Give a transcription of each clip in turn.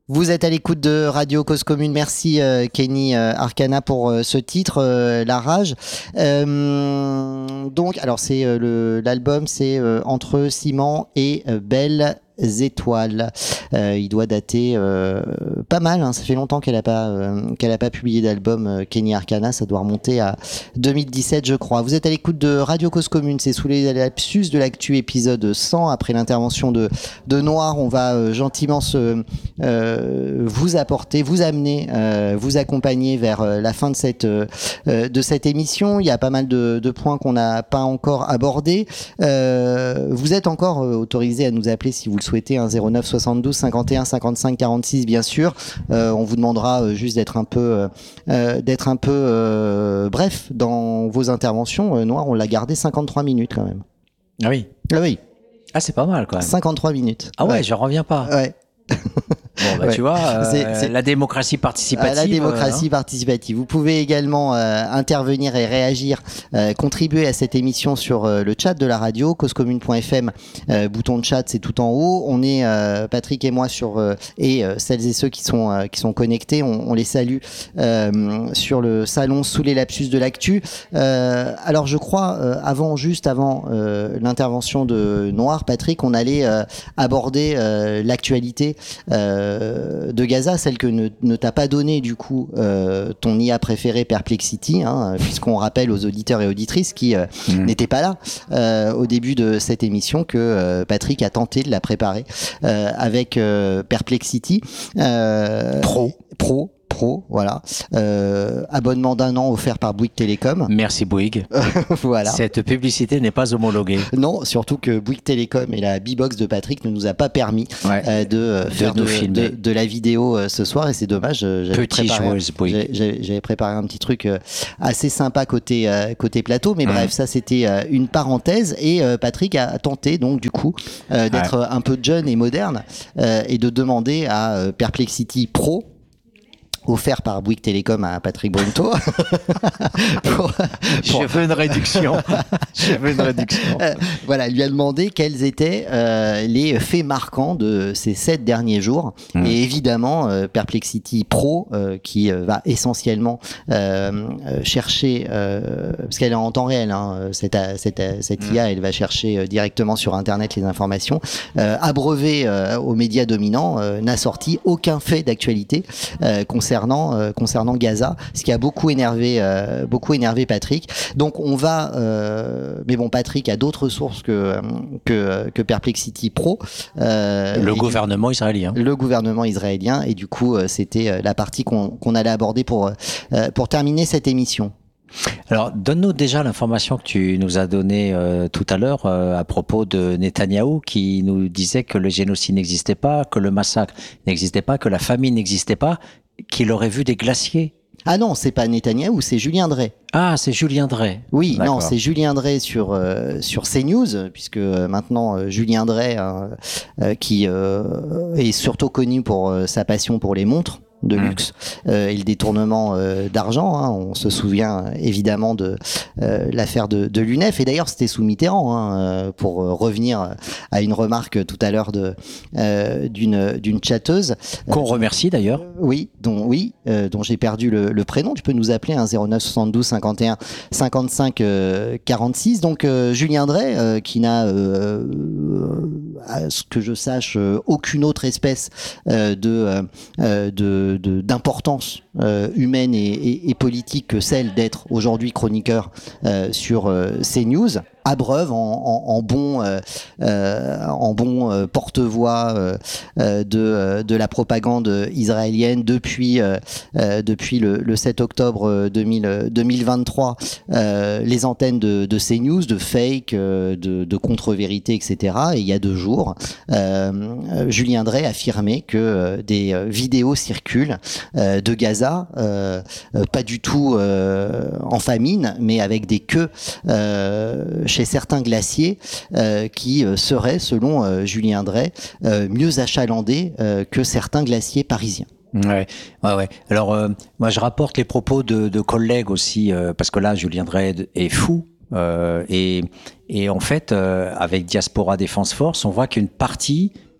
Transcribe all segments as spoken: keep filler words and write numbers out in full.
Vous êtes à l'écoute de Radio Cause Commune. Merci euh, Kenny euh, Arcana pour euh, ce titre, euh, La Rage. Euh, donc, alors c'est euh, le l'album, c'est euh, Entre Ciment et euh, Belles Étoiles. Euh, il doit dater euh, pas mal. Hein, ça fait longtemps qu'elle a pas euh, qu'elle a pas publié d'album. Euh, Kenny Arcana, ça doit remonter à deux mille dix-sept, je crois. Vous êtes à l'écoute de Radio Cause Commune. C'est sous les lapsus de l'actu, épisode cent. Après l'intervention de de Noir, on va euh, gentiment se euh, vous apporter, vous amener, euh, vous accompagner vers euh, la fin de cette euh, de cette émission. Il y a pas mal de, de points qu'on n'a pas encore abordés. Euh, vous êtes encore euh, autorisé à nous appeler si vous le souhaitez, hein, zéro neuf soixante-douze cinquante et un cinquante-cinq quarante-six, bien sûr. Euh, on vous demandera euh, juste d'être un peu, euh, d'être un peu euh, bref dans vos interventions. Euh, Noir, on l'a gardé cinquante-trois minutes quand même. Ah oui. Ah oui. Ah, c'est pas mal quand même. cinquante-trois minutes. Ah ouais, ouais. je reviens pas. Ouais. Bon, bah, ouais. tu vois, euh, c'est, c'est... la démocratie participative. La démocratie euh, participative. Vous pouvez également euh, intervenir et réagir, euh, contribuer à cette émission sur euh, le chat de la radio, causecommune point f m, euh, bouton de chat, c'est tout en haut. On est, euh, Patrick et moi, sur euh, et euh, celles et ceux qui sont, euh, qui sont connectés, on, on les salue euh, sur le salon sous les lapsus de l'actu. Euh, alors, je crois, euh, avant, juste avant euh, l'intervention de Noir, Patrick, on allait euh, aborder euh, l'actualité euh, de Gaza, celle que ne, ne t'a pas donné du coup euh, ton I A préféré Perplexity, hein, puisqu'on rappelle aux auditeurs et auditrices qui euh, mmh. n'étaient pas là euh, au début de cette émission que euh, Patrick a tenté de la préparer euh, avec euh, Perplexity euh, Pro Pro Pro, voilà. Euh, abonnement d'un an offert par Bouygues Télécom. Merci Bouygues. Voilà. Cette publicité n'est pas homologuée. Non, surtout que Bouygues Télécom et la B-Box de Patrick ne nous a pas permis ouais. euh, de euh, faire de, de, de, de la vidéo euh, ce soir et c'est dommage. J'avais Petit joueuse Bouygues. J'avais, j'avais préparé un petit truc euh, assez sympa côté euh, côté plateau, mais mmh. bref, ça c'était euh, une parenthèse et euh, Patrick a tenté donc du coup euh, d'être ouais. un peu jeune et moderne euh, et de demander à euh, Perplexity Pro, offert par Bouygues Télécom à Patrick Brunto. pour, pour... Je veux une réduction. Je veux une réduction. Euh, voilà, il lui a demandé quels étaient euh, les faits marquants de ces sept derniers jours. Mmh. Et évidemment, euh, Perplexity Pro, euh, qui euh, va essentiellement euh, chercher, euh, parce qu'elle est en temps réel, hein, cette, cette, cette mmh. I A, elle va chercher directement sur Internet les informations, euh, abreuvé euh, aux médias dominants, euh, n'a sorti aucun fait d'actualité euh, concernant Concernant, euh, concernant Gaza, ce qui a beaucoup énervé, euh, beaucoup énervé Patrick. Donc on va, euh, mais bon, Patrick a d'autres sources que que, que Perplexity Pro. Euh, le gouvernement du, israélien. Le gouvernement israélien, et du coup, euh, c'était la partie qu'on, qu'on allait aborder pour euh, pour terminer cette émission. Alors, donne-nous déjà l'information que tu nous as donnée euh, tout à l'heure euh, à propos de Netanyahou, qui nous disait que le génocide n'existait pas, que le massacre n'existait pas, que la famine n'existait pas, qu'il aurait vu des glaciers. Ah non, c'est pas Netanyahou, c'est Julien Drey. Ah, c'est Julien Drey. Oui, D'accord. non, c'est Julien Drey sur euh, sur CNews, puisque euh, maintenant euh, Julien Drey, hein, euh, qui euh, est surtout connu pour euh, sa passion pour les montres de luxe mmh. euh, et le détournement euh, d'argent. Hein. On se souvient euh, évidemment de euh, l'affaire de, de l'U N E F et d'ailleurs c'était sous Mitterrand hein, euh, pour euh, revenir à une remarque tout à l'heure de euh, d'une d'une chatteuse qu'on euh, remercie d'ailleurs. Euh, oui, dont oui, euh, dont j'ai perdu le, le prénom. Tu peux nous appeler hein, zéro neuf soixante-douze cinquante et un cinquante-cinq quarante-six. Donc euh, Julien Drey euh, qui n'a euh, à ce que je sache euh, aucune autre espèce euh, de euh, de De, d'importance euh, humaine et, et, et politique que celle d'être aujourd'hui chroniqueur euh, sur euh, CNews, abreuve en, en, en bon, euh, euh, en bon euh, porte-voix euh, euh, de, euh, de la propagande israélienne depuis, euh, euh, depuis le, le sept octobre deux mille vingt-trois, euh, les antennes de, de CNews, de fake, euh, de, de contre-vérité, et cetera. Et il y a deux jours, euh, Julien Drey affirmait que euh, des euh, vidéos circulent euh, de Gaza, euh, euh, pas du tout euh, en famine, mais avec des queues euh, chez certains glaciers euh, qui euh, seraient, selon euh, Julien Drey, euh, mieux achalandés euh, que certains glaciers parisiens. Ouais, ouais, ouais. Alors, euh, moi, je rapporte les propos de, de collègues aussi, euh, parce que là, Julien Drey est fou. Euh, et, et en fait, euh, avec Diaspora Défense Force, on voit qu'une partie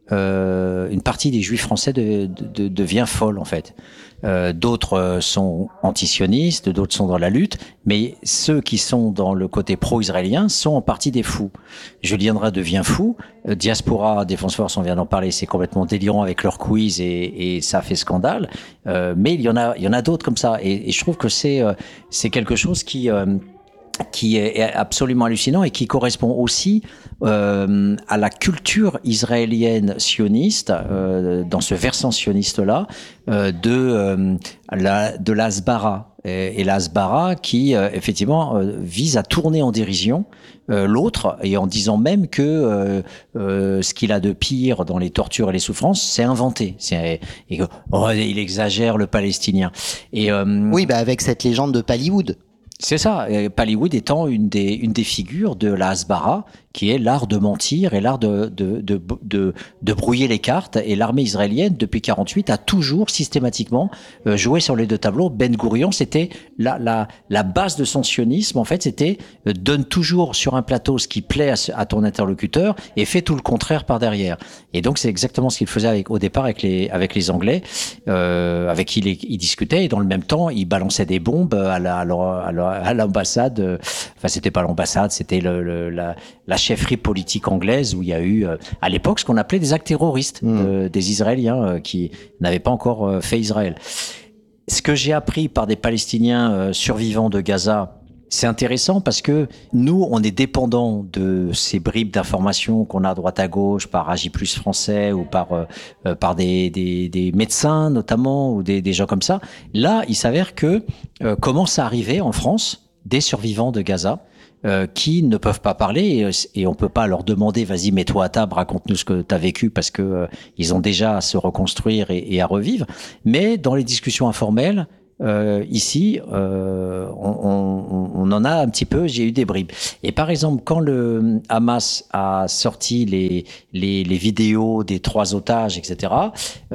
euh, une partie des Juifs français de, de, de, devient folle en fait. Euh, d'autres sont anti-sionistes, d'autres sont dans la lutte, mais ceux qui sont dans le côté pro-israélien sont en partie des fous. Julien Drey devient fou, euh, Diaspora, Défense Force, on vient d'en parler, c'est complètement délirant avec leur quiz et, et ça fait scandale, euh, mais il y en a, il y en a d'autres comme ça, et, et je trouve que c'est, euh, c'est quelque chose qui... Euh, qui est absolument hallucinant et qui correspond aussi euh, à la culture israélienne sioniste, euh, dans ce versant sioniste-là, euh, de, euh, la, de l'Asbara. Et, et l'Asbara qui, euh, effectivement, euh, vise à tourner en dérision euh, l'autre, et en disant même que euh, euh, ce qu'il a de pire dans les tortures et les souffrances, c'est inventé. C'est, et que, oh, il exagère le Palestinien. Et, euh, oui, bah avec cette légende de Pallywood. C'est ça, Pallywood étant une des, une des figures de la Hasbara, qui est l'art de mentir et l'art de, de, de, de, de brouiller les cartes. Et l'armée israélienne, depuis quarante-huit, a toujours systématiquement euh, joué sur les deux tableaux. Ben Gourion, c'était la, la, la base de son sionisme, en fait, c'était euh, donne toujours sur un plateau ce qui plaît à, à ton interlocuteur et fais tout le contraire par derrière. Et donc, c'est exactement ce qu'il faisait avec, au départ avec les, avec les Anglais, euh, avec qui il, il discutait, et dans le même temps, il balançait des bombes à la, à la, à la à l'ambassade, euh, enfin c'était pas l'ambassade, c'était le, le, la, la chefferie politique anglaise où il y a eu euh, à l'époque ce qu'on appelait des actes terroristes mmh. euh, des Israéliens euh, qui n'avaient pas encore euh, fait Israël. Ce que j'ai appris par des Palestiniens euh, survivants de Gaza, c'est intéressant parce que nous, on est dépendants de ces bribes d'informations qu'on a à droite à gauche par Agi Plus français ou par euh, par des, des des médecins notamment ou des des gens comme ça. Là, il s'avère que euh, commence à arriver en France des survivants de Gaza euh, qui ne peuvent pas parler et, et on peut pas leur demander vas-y mets-toi à table, raconte-nous ce que tu as vécu parce que euh, ils ont déjà à se reconstruire et, et à revivre. Mais dans les discussions informelles, Euh, ici, euh, on, on, on en a un petit peu, j'ai eu des bribes. Et par exemple, quand le Hamas a sorti les, les, les vidéos des trois otages, et cetera,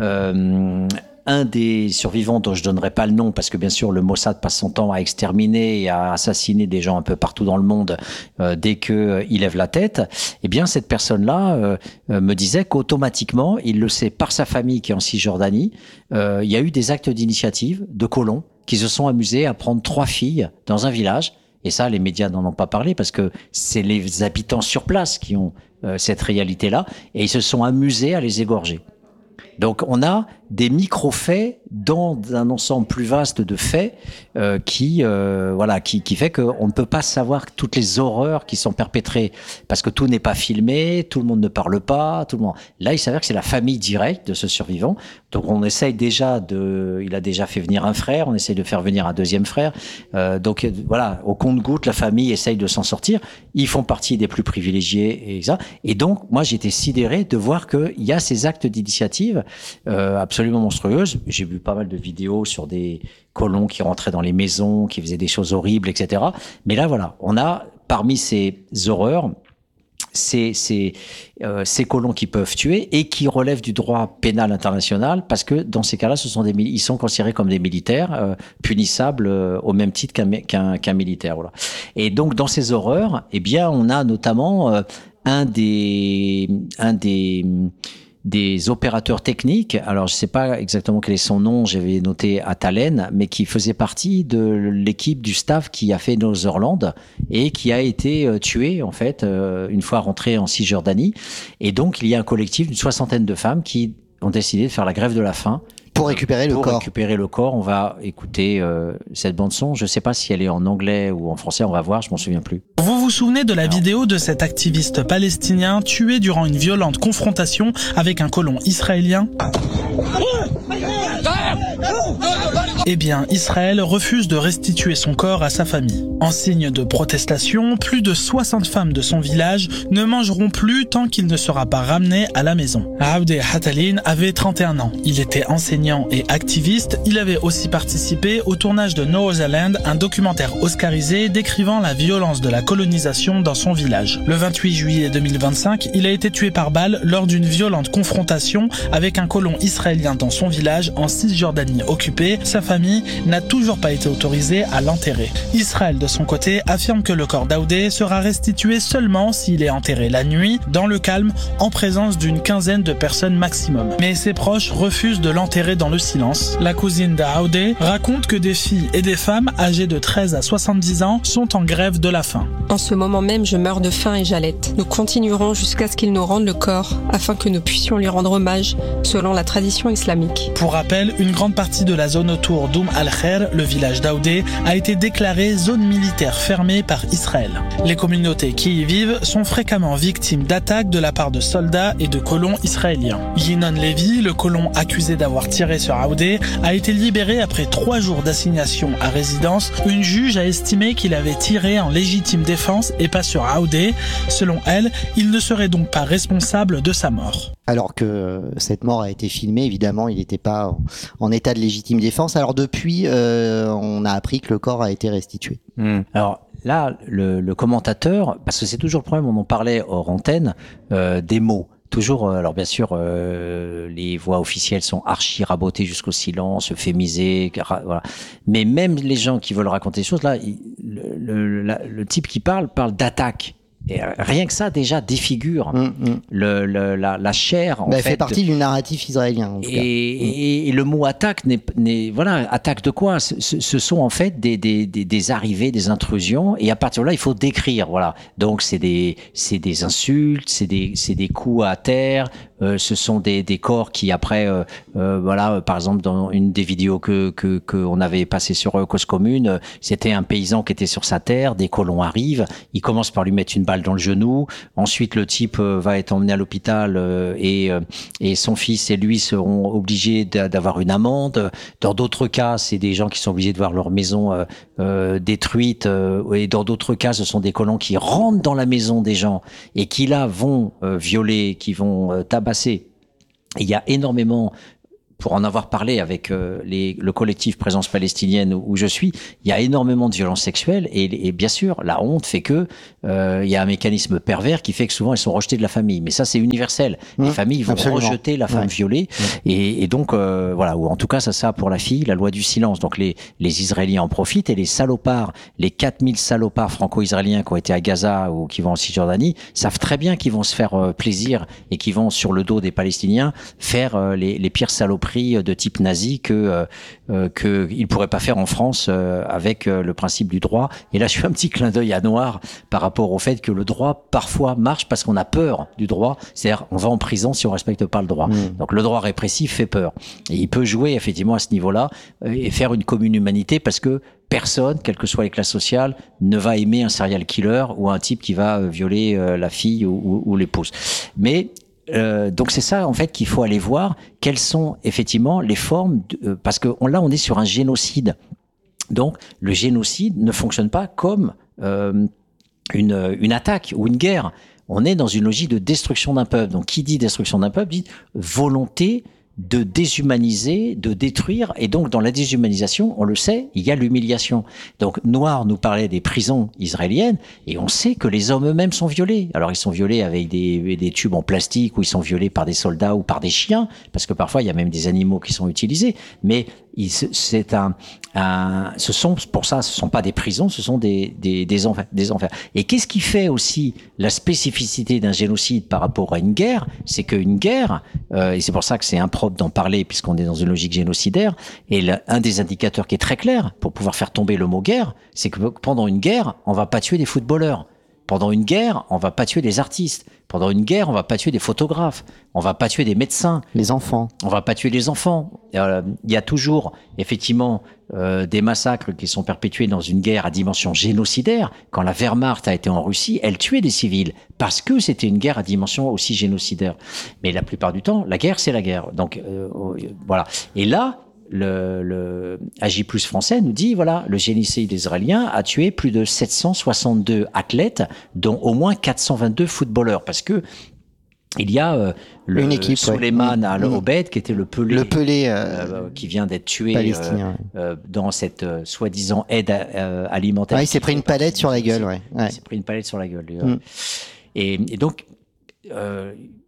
euh, un des survivants dont je donnerai pas le nom parce que bien sûr le Mossad passe son temps à exterminer et à assassiner des gens un peu partout dans le monde euh, dès que euh, il lève la tête, eh bien cette personne-là euh, euh, me disait qu'automatiquement, il le sait par sa famille qui est en Cisjordanie, euh, il y a eu des actes d'initiative de colons qui se sont amusés à prendre trois filles dans un village. Et ça, les médias n'en ont pas parlé parce que c'est les habitants sur place qui ont euh, cette réalité-là et ils se sont amusés à les égorger. Donc on a des micro-faits dans un ensemble plus vaste de faits euh, qui, euh, voilà, qui, qui fait qu'on ne peut pas savoir toutes les horreurs qui sont perpétrées parce que tout n'est pas filmé, tout le monde ne parle pas, tout le monde. Là, il s'avère que c'est la famille directe de ce survivant. Donc on essaye déjà de, il a déjà fait venir un frère, on essaye de faire venir un deuxième frère. Euh, donc voilà, au compte-gouttes, la famille essaye de s'en sortir. Ils font partie des plus privilégiés et ça. Et donc moi, j'étais sidéré de voir qu'il y a ces actes d'initiative euh, absolument monstrueuses. J'ai vu pas mal de vidéos sur des colons qui rentraient dans les maisons, qui faisaient des choses horribles, et cetera. Mais là, voilà, on a parmi ces horreurs ces, ces, euh, ces colons qui peuvent tuer et qui relèvent du droit pénal international parce que dans ces cas-là, ce sont des, ils sont considérés comme des militaires euh, punissables euh, au même titre qu'un, qu'un, qu'un militaire. Voilà. Et donc, dans ces horreurs, eh bien, on a notamment euh, un des, un des des opérateurs techniques, alors je sais pas exactement quel est son nom, j'avais noté Atalen, mais qui faisait partie de l'équipe du staff qui a fait Northern et qui a été euh, tué en fait euh, une fois rentré en Cisjordanie. Et donc il y a un collectif d'une soixantaine de femmes qui ont décidé de faire la grève de la faim. Pour récupérer le pour corps. Pour récupérer le corps, on va écouter euh, cette bande-son. Je ne sais pas si elle est en anglais ou en français, on va voir, je m'en souviens plus. Vous vous souvenez de la Alors. vidéo de cet activiste palestinien tué durant une violente confrontation avec un colon israélien ? Eh bien, Israël refuse de restituer son corps à sa famille. En signe de protestation, plus de soixante femmes de son village ne mangeront plus tant qu'il ne sera pas ramené à la maison. Aoudé Hatalin avait trente et un ans. Il était enseignant et activiste. Il avait aussi participé au tournage de Northern, un documentaire oscarisé décrivant la violence de la colonisation dans son village. Le vingt-huit juillet deux mille vingt-cinq, il a été tué par balle lors d'une violente confrontation avec un colon israélien dans son village en Cisjordanie occupée. Sa famille famille n'a toujours pas été autorisé à l'enterrer. Israël, de son côté, affirme que le corps d'Aoudé sera restitué seulement s'il est enterré la nuit, dans le calme, en présence d'une quinzaine de personnes maximum. Mais ses proches refusent de l'enterrer dans le silence. La cousine d'Aoudé raconte que des filles et des femmes âgées de treize à soixante-dix ans sont en grève de la faim. En ce moment même, je meurs de faim et j'allaite. Nous continuerons jusqu'à ce qu'il nous rende le corps, afin que nous puissions lui rendre hommage, selon la tradition islamique. Pour rappel, une grande partie de la zone autour d'Oum al-Kher, le village d'Aoudé, a été déclarée zone militaire fermée par Israël. Les communautés qui y vivent sont fréquemment victimes d'attaques de la part de soldats et de colons israéliens. Yinon Levy, le colon accusé d'avoir tiré sur Aoudé, a été libéré après trois jours d'assignation à résidence. Une juge a estimé qu'il avait tiré en légitime défense et pas sur Aoudé. Selon elle, il ne serait donc pas responsable de sa mort. Alors que cette mort a été filmée, évidemment, il n'était pas en, en état de légitime défense. Alors depuis, euh, on a appris que le corps a été restitué. Mmh. Alors là, le, le commentateur, parce que c'est toujours le problème, on en parlait hors antenne, euh, des mots. Toujours, alors bien sûr, euh, les voix officielles sont archi rabotées jusqu'au silence, euphémisées, voilà. Mais même les gens qui veulent raconter des choses, là, il, le, le, la, le type qui parle parle d'attaque. Et rien que ça déjà défigure mmh, mmh. Le, le, la, la chair. En bah, fait, fait partie du narratif israélien. En tout et, cas. Et, et le mot attaque n'est, n'est voilà attaque de quoi ce, ce sont en fait des, des, des, des arrivées, des intrusions. Et à partir de là, il faut décrire. Voilà. Donc c'est des c'est des insultes, c'est des c'est des coups à terre. Euh, ce sont des, des corps qui après, euh, euh, voilà, par exemple dans une des vidéos que que qu'on avait passé sur euh, Cause Commune, euh, c'était un paysan qui était sur sa terre, des colons arrivent, ils commencent par lui mettre une balle dans le genou, ensuite le type euh, va être emmené à l'hôpital euh, et euh, et son fils et lui seront obligés d'avoir une amende. Dans d'autres cas, c'est des gens qui sont obligés de voir leur maison euh, euh, détruite, euh, et dans d'autres cas, ce sont des colons qui rentrent dans la maison des gens et qui là vont euh, violer, qui vont euh, tabasser. Il y a énormément, pour en avoir parlé avec euh, les, le collectif Présence palestinienne où, où je suis, il y a énormément de violences sexuelles et, et bien sûr, la honte fait que euh, il y a un mécanisme pervers qui fait que souvent elles sont rejetées de la famille. Mais ça, c'est universel. Mmh, les familles vont absolument rejeter la femme ouais. violée mmh. et, et donc euh, voilà. Ou en tout cas, ça, ça pour la fille, la loi du silence. Donc les, les Israéliens en profitent et les salopards, les quatre mille salopards franco-israéliens qui ont été à Gaza ou qui vont en Cisjordanie, savent très bien qu'ils vont se faire euh, plaisir et qu'ils vont sur le dos des Palestiniens faire euh, les, les pires saloperies de type nazi que euh, que il pourrait pas faire en France euh, avec euh, le principe du droit. Et là, je fais un petit clin d'œil à Noir par rapport au fait que le droit parfois marche parce qu'on a peur du droit. C'est-à-dire, on va en prison si on respecte pas le droit. Mmh. Donc, le droit répressif fait peur. Et il peut jouer effectivement à ce niveau-là euh, et faire une commune humanité parce que personne, quelle que soit les classes sociales, ne va aimer un serial killer ou un type qui va euh, violer euh, la fille ou, ou, ou l'épouse. Mais Euh, donc c'est ça en fait qu'il faut aller voir quelles sont effectivement les formes de, euh, parce que on, là on est sur un génocide, donc le génocide ne fonctionne pas comme euh, une, une attaque ou une guerre. On est dans une logique de destruction d'un peuple. Donc qui dit destruction d'un peuple dit volonté de déshumaniser, de détruire, et donc dans la déshumanisation, on le sait, il y a l'humiliation. Donc Noir nous parlait des prisons israéliennes, et on sait que les hommes eux-mêmes sont violés. Alors ils sont violés avec des, des tubes en plastique, ou ils sont violés par des soldats ou par des chiens, parce que parfois il y a même des animaux qui sont utilisés, mais c'est un, un, ce sont, pour ça, ce sont pas des prisons, ce sont des, des, des enfers, des enfers. Et qu'est-ce qui fait aussi la spécificité d'un génocide par rapport à une guerre? C'est qu'une guerre, euh, et c'est pour ça que c'est impropre d'en parler puisqu'on est dans une logique génocidaire, et le, un des indicateurs qui est très clair pour pouvoir faire tomber le mot guerre, c'est que pendant une guerre, on va pas tuer des footballeurs. Pendant une guerre, on va pas tuer des artistes. Pendant une guerre, on va pas tuer des photographes. On va pas tuer des médecins. Les enfants. On va pas tuer les enfants. Il euh, y a toujours, effectivement, euh, des massacres qui sont perpétués dans une guerre à dimension génocidaire. Quand la Wehrmacht a été en Russie, elle tuait des civils parce que c'était une guerre à dimension aussi génocidaire. Mais la plupart du temps, la guerre, c'est la guerre. Donc, euh, voilà. Et là, Le, le A J plus français nous dit, voilà, le génocide israélien a tué plus de sept cent soixante-deux athlètes, dont au moins quatre cent vingt-deux footballeurs, parce que il y a euh, le Une équipe, Souleymane ouais. Al-Obed, qui était le Pelé, le Pelé euh, euh, qui vient d'être tué euh, euh, dans cette euh, soi-disant aide euh, alimentaire. Ouais, il s'est pris une palette sur la gueule, ouais. ouais. Il s'est pris une palette sur la gueule. Mm. Et, et donc, euh,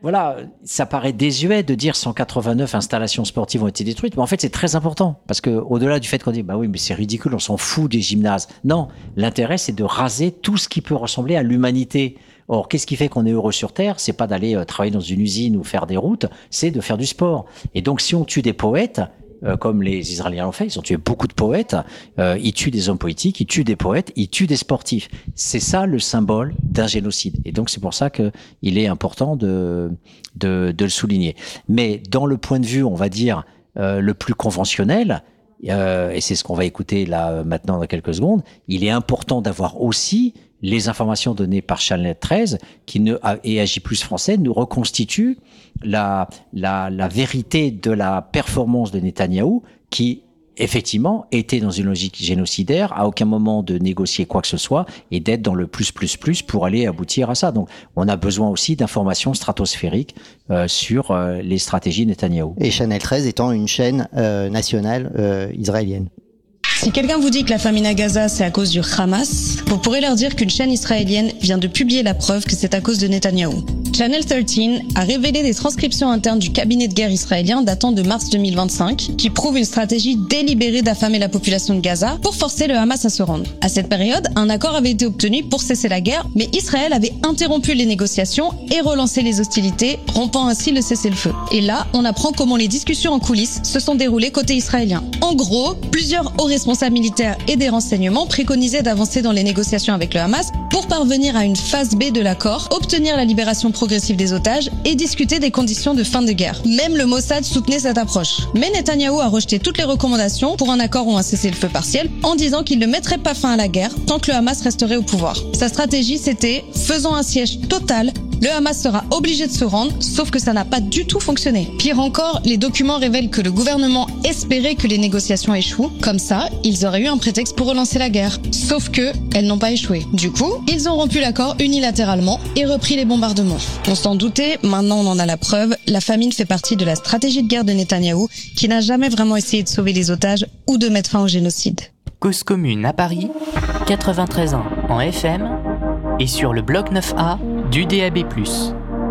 voilà, ça paraît désuet de dire cent quatre-vingt-neuf installations sportives ont été détruites, mais en fait c'est très important parce que au-delà du fait qu'on dit bah oui mais c'est ridicule, on s'en fout des gymnases. Non, l'intérêt c'est de raser tout ce qui peut ressembler à l'humanité. Or, qu'est-ce qui fait qu'on est heureux sur Terre? C'est pas d'aller euh, travailler dans une usine ou faire des routes, c'est de faire du sport. Et donc, si on tue des poètes, euh, comme les Israéliens l'ont fait, ils ont tué beaucoup de poètes, euh, ils tuent des hommes politiques, ils tuent des poètes, ils tuent des sportifs. C'est ça le symbole d'un génocide. Et donc, c'est pour ça que il est important de, de, de le souligner. Mais dans le point de vue, on va dire, euh, le plus conventionnel, euh, et c'est ce qu'on va écouter là maintenant dans quelques secondes, il est important d'avoir aussi les informations données par Channel treize, qui ne, et A J plus français, nous reconstituent la, la, la vérité de la performance de Netanyahou, qui, effectivement, était dans une logique génocidaire, à aucun moment de négocier quoi que ce soit, et d'être dans le plus, plus, plus pour aller aboutir à ça. Donc, on a besoin aussi d'informations stratosphériques euh, sur euh, les stratégies Netanyahou. Et Channel treize étant une chaîne euh, nationale euh, israélienne. Si quelqu'un vous dit que la famine à Gaza, c'est à cause du Hamas, vous pourrez leur dire qu'une chaîne israélienne vient de publier la preuve que c'est à cause de Netanyahou. Channel treize a révélé des transcriptions internes du cabinet de guerre israélien datant de mars deux mille vingt-cinq qui prouvent une stratégie délibérée d'affamer la population de Gaza pour forcer le Hamas à se rendre. À cette période, un accord avait été obtenu pour cesser la guerre, mais Israël avait interrompu les négociations et relancé les hostilités, rompant ainsi le cessez-le-feu. Et là, on apprend comment les discussions en coulisses se sont déroulées côté israélien. En gros, plusieurs hauts responsables militaires et des renseignements préconisaient d'avancer dans les négociations avec le Hamas pour parvenir à une phase B de l'accord, obtenir la libération progressive des otages et discuter des conditions de fin de guerre. Même le Mossad soutenait cette approche. Mais Netanyahou a rejeté toutes les recommandations pour un accord ou un cessez-le-feu partiel en disant qu'il ne mettrait pas fin à la guerre tant que le Hamas resterait au pouvoir. Sa stratégie, c'était « faisons un siège total ». Le Hamas sera obligé de se rendre, sauf que ça n'a pas du tout fonctionné. Pire encore, les documents révèlent que le gouvernement espérait que les négociations échouent. Comme ça, ils auraient eu un prétexte pour relancer la guerre. Sauf que, elles n'ont pas échoué. Du coup, ils ont rompu l'accord unilatéralement et repris les bombardements. On s'en doutait, maintenant on en a la preuve, la famine fait partie de la stratégie de guerre de Netanyahou, qui n'a jamais vraiment essayé de sauver les otages ou de mettre fin au génocide. Cause commune à Paris, quatre-vingt-treize ans en F M et sur le bloc neuf A du D A B plus.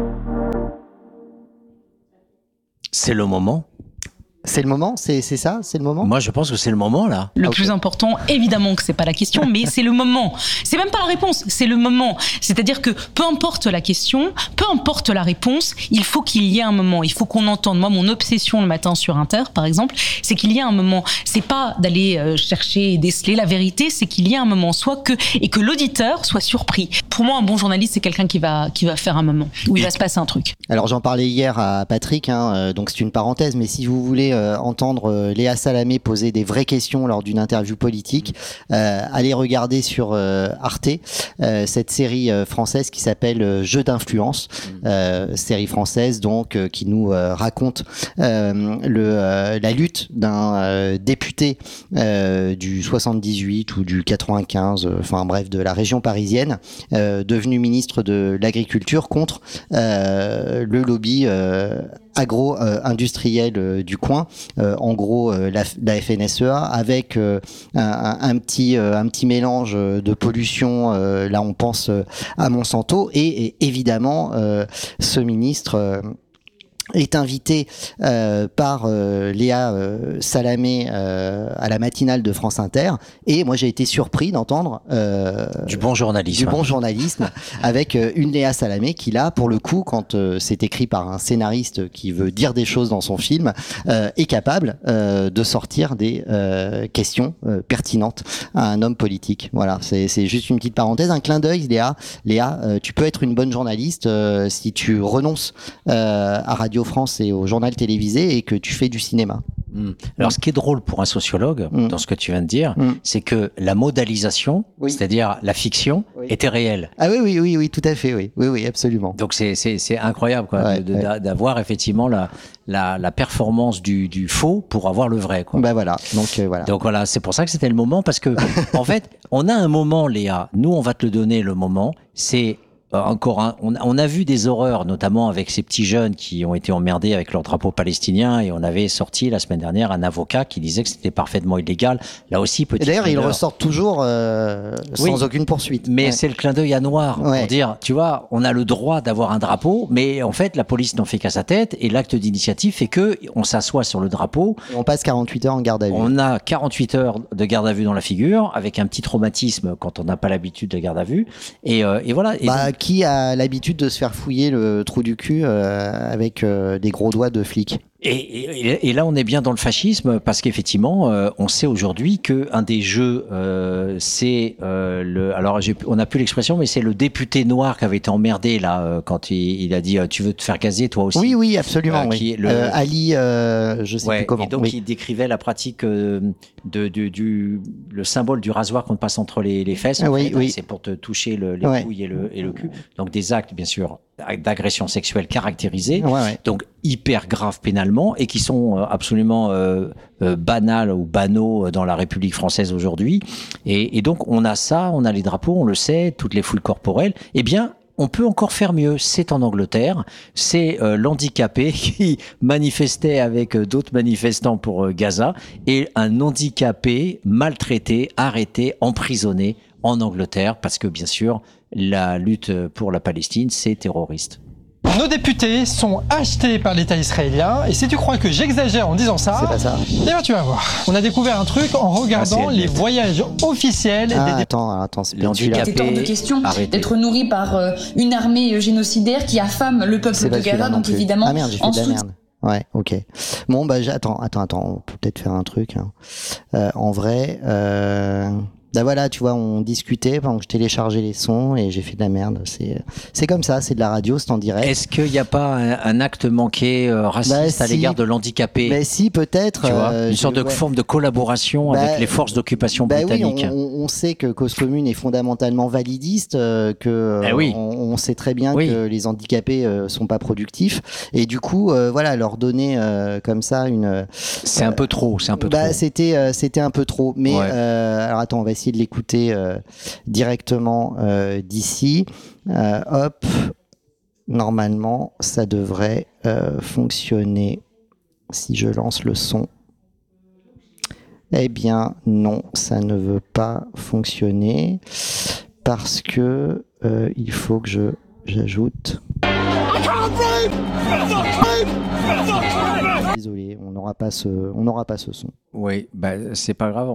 C'est le moment. C'est le moment, c'est c'est ça, c'est le moment. Moi, je pense que c'est le moment là. Le Okay. plus important, évidemment que c'est pas la question, mais c'est le moment. C'est même pas la réponse, c'est le moment. C'est-à-dire que peu importe la question, peu importe la réponse, il faut qu'il y ait un moment. Il faut qu'on entende. Moi, mon obsession le matin sur Inter, par exemple, c'est qu'il y ait un moment. C'est pas d'aller euh, chercher et déceler la vérité, c'est qu'il y ait un moment, soit que et que l'auditeur soit surpris. Pour moi, un bon journaliste, c'est quelqu'un qui va qui va faire un moment où il va se passer un truc. Alors j'en parlais hier à Patrick, hein, euh, donc c'est une parenthèse, mais si vous voulez euh, entendre euh, Léa Salamé poser des vraies questions lors d'une interview politique, euh, allez regarder sur euh, Arte euh, cette série euh, française qui s'appelle euh, Jeux d'influence, euh, série française donc euh, qui nous euh, raconte euh, le, euh, la lutte d'un euh, député euh, du soixante-dix-huit ou du quatre-vingt-quinze, enfin euh, bref de la région parisienne, euh, devenu ministre de l'Agriculture contre euh, le lobby euh, agro-industriel euh, du coin, euh, en gros euh, la, la F N S E A, avec euh, un, un petit euh, un petit mélange de pollution. Euh, là, on pense euh, à Monsanto et, et évidemment euh, ce ministre. Euh, est invité euh, par euh, Léa euh, Salamé euh, à la matinale de France Inter, et moi j'ai été surpris d'entendre euh, du bon journalisme, du bon journalisme avec euh, une Léa Salamé qui là pour le coup, quand euh, c'est écrit par un scénariste qui veut dire des choses dans son film, euh, est capable euh, de sortir des euh, questions euh, pertinentes à un homme politique. Voilà, c'est c'est juste une petite parenthèse, un clin d'œil. Léa, Léa, euh, tu peux être une bonne journaliste euh, si tu renonces euh, à Radio France et au journal télévisé et que tu fais du cinéma. Mmh. Alors, ce qui est drôle pour un sociologue, mmh. dans ce que tu viens de dire, mmh. c'est que la modalisation, oui. c'est-à-dire la fiction, oui. était réelle. Ah oui, oui, oui, oui, tout à fait, oui, oui, oui, absolument. Donc c'est c'est c'est incroyable, quoi, ouais, de, ouais. d'avoir effectivement la la la performance du du faux pour avoir le vrai, quoi. Ben voilà. Donc euh, voilà. Donc voilà, c'est pour ça que c'était le moment, parce que en fait, on a un moment, Léa. Nous, on va te le donner, le moment. C'est encore un, on, on a vu des horreurs, notamment avec ces petits jeunes qui ont été emmerdés avec leur drapeau palestinien, et on avait sorti la semaine dernière un avocat qui disait que c'était parfaitement illégal. Là aussi, petit. Et d'ailleurs, il erreur. ressort toujours euh, sans Oui, aucune poursuite. Mais Ouais. c'est le clin d'œil à noir Ouais. pour dire, tu vois, on a le droit d'avoir un drapeau, mais en fait, la police n'en fait qu'à sa tête, et l'acte d'initiative fait que on s'assoit sur le drapeau. Et on passe quarante-huit heures en garde à vue. On a quarante-huit heures de garde à vue dans la figure, avec un petit traumatisme quand on n'a pas l'habitude de garde à vue. Et, euh, et voilà. Et Bah, donc, qui a l'habitude de se faire fouiller le trou du cul euh, avec euh, des gros doigts de flic? Et, et, et là, on est bien dans le fascisme parce qu'effectivement, euh, on sait aujourd'hui que un des jeux, euh, c'est euh, le. Alors, j'ai, on n'a plus l'expression, mais c'est le député noir qui avait été emmerdé là euh, quand il, il a dit euh, tu veux te faire gazer toi aussi. Oui, oui, absolument. Euh, oui. qui est le- Euh, Ali, euh, je sais Ouais, plus comment. et donc oui. il décrivait la pratique euh, de, de, du le symbole du rasoir qu'on te passe entre les, les fesses. Ah en oui, fait, oui. C'est pour te toucher le, les Ouais. couilles et le, et le cul. Donc des actes, bien sûr, d'agression sexuelle caractérisés. Ouais, ouais. Donc hyper graves pénalement et qui sont euh, absolument euh, euh, banals ou banaux dans la République française aujourd'hui. Et, et donc on a ça, on a les drapeaux, on le sait, toutes les foules corporelles. Eh bien, on peut encore faire mieux. C'est en Angleterre. C'est euh, l'handicapé qui manifestait avec euh, d'autres manifestants pour euh, Gaza et un handicapé maltraité, arrêté, emprisonné en Angleterre parce que bien sûr la lutte pour la Palestine c'est terroriste. Nos députés sont achetés par l'État israélien, et si tu crois que j'exagère en disant ça, C'est pas ça. eh ben tu vas voir. On a découvert un truc en regardant Ah, c'est les net. voyages officiels Ah, des députés. attends, attends, c'est Les peut-être celui-là. handicapés. Il était hors de question Arrêtez. d'être nourri par euh, une armée génocidaire qui affame le peuple C'est de pas celui-là Gaza, non donc plus. évidemment Ah merde, j'ai fait en de la soutien- merde. Ouais, ok. Bon, bah, j'ai- attends, attends, attends, on peut peut-être faire un truc. Hein. Euh, en vrai, euh... bah voilà, tu vois, on discutait pendant que je téléchargeais les sons et j'ai fait de la merde. C'est, c'est comme ça, c'est de la radio, c'est en direct. Est-ce qu'il n'y a pas un, un acte manqué euh, raciste Bah, à si. l'égard de l'handicapé? Mais si, peut-être. Tu vois, euh, une je- sorte de ouais. forme de collaboration Bah, avec les forces d'occupation Bah oui, britanniques. on, on- on sait que Cause Commune est fondamentalement validiste, euh, que euh, Eh oui. on, on sait très bien Oui. que les handicapés euh, sont pas productifs, et du coup, euh, voilà, leur donner euh, comme ça une. C'est un peu trop, c'est un peu Bah, trop. c'était euh, c'était un peu trop. Mais Ouais. euh, alors attends, on va essayer de l'écouter euh, directement euh, d'ici. Euh, hop, normalement, ça devrait euh, fonctionner si je lance le son. Eh bien, non, ça ne veut pas fonctionner parce que euh, il faut que je j'ajoute. Désolé, on n'aura pas ce on n'aura pas ce son. Oui, bah, c'est pas grave.